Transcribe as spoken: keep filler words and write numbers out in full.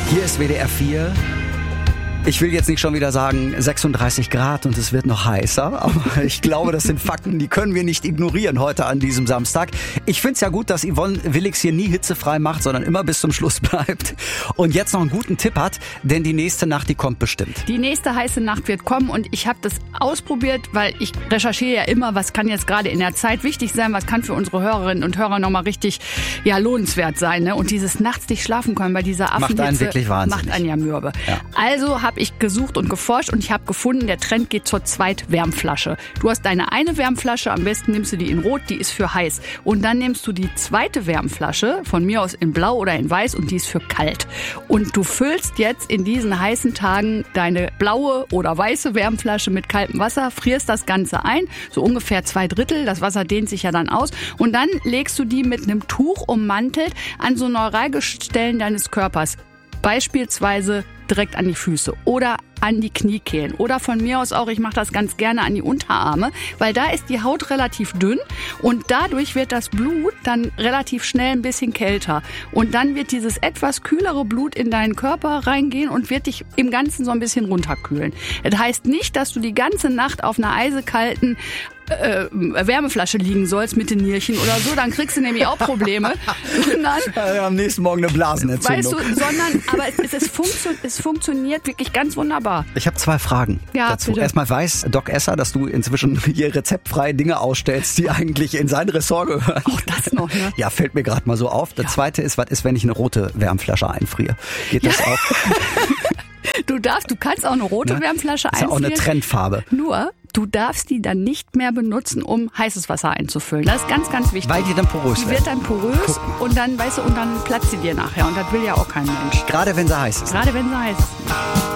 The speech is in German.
Hier ist W D R vier. Ich will jetzt nicht schon wieder sagen sechsunddreißig Grad und es wird noch heißer, aber ich glaube, das sind Fakten, die können wir nicht ignorieren heute an diesem Samstag. Ich finde es ja gut, dass Yvonne Willix hier nie hitzefrei macht, sondern immer bis zum Schluss bleibt und jetzt noch einen guten Tipp hat, denn die nächste Nacht, die kommt bestimmt. Die nächste heiße Nacht wird kommen und ich habe das ausprobiert, weil ich recherchiere ja immer, was kann jetzt gerade in der Zeit wichtig sein, was kann für unsere Hörerinnen und Hörer nochmal richtig ja, lohnenswert sein. Ne? Und dieses nachts nicht schlafen können bei dieser Affenhitze macht einen wirklich wahnsinnig. Macht einen ja mürbe. Ja. Also habe ich gesucht und geforscht und ich habe gefunden, der Trend geht zur Zweitwärmflasche. Du hast deine eine Wärmflasche, am besten nimmst du die in Rot, die ist für heiß. Und dann nimmst du die zweite Wärmflasche, von mir aus in Blau oder in Weiß und die ist für kalt. Und du füllst jetzt in diesen heißen Tagen deine blaue oder weiße Wärmflasche mit kaltem Wasser, frierst das Ganze ein, so ungefähr zwei Drittel, das Wasser dehnt sich ja dann aus und dann legst du die mit einem Tuch ummantelt an so Neuralgestellen deines Körpers. Beispielsweise direkt an die Füße oder an die Kniekehlen oder von mir aus auch, ich mache das ganz gerne an die Unterarme, weil da ist die Haut relativ dünn und dadurch wird das Blut dann relativ schnell ein bisschen kälter und dann wird dieses etwas kühlere Blut in deinen Körper reingehen und wird dich im Ganzen so ein bisschen runterkühlen. Das heißt nicht, dass du die ganze Nacht auf einer eisekalten Äh, Wärmeflasche liegen sollst mit den Nierchen oder so, dann kriegst du nämlich auch Probleme. Sondern, ja, am nächsten Morgen eine Blasenentzündung. Weißt du, sondern, aber es, es, funktio- es funktioniert wirklich ganz wunderbar. Ich habe zwei Fragen ja, dazu. Bitte. Erstmal weiß Doc Esser, dass du inzwischen hier rezeptfreie Dinge ausstellst, die eigentlich in sein Ressort gehören. Auch das noch, ne? Ja, fällt mir gerade mal so auf. Das ja. zweite ist, was ist, wenn ich eine rote Wärmflasche einfriere? Geht das ja. auch? Du darfst, du kannst auch eine rote ne? Wärmflasche einfrieren. Ist ja auch eine Trendfarbe. Nur, du darfst die dann nicht mehr benutzen, um heißes Wasser einzufüllen. Das ist ganz, ganz wichtig. Weil die dann porös Die wird. wird dann porös und dann, weißt du, und dann platzt sie dir nachher. Und das will ja auch kein Mensch. Gerade wenn sie heiß ist. Gerade wenn sie heiß ist.